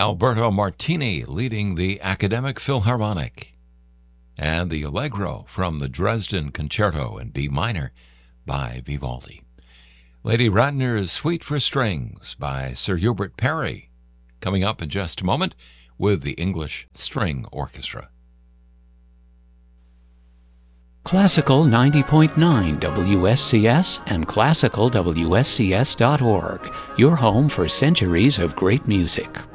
Alberto Martini leading the Academic Philharmonic, and the Allegro from the Dresden Concerto in B minor by Vivaldi. Lady Ratner's Suite for Strings by Sir Hubert Parry, coming up in just a moment with the English String Orchestra. Classical 90.9 WSCS and classicalwscs.org, your home for centuries of great music.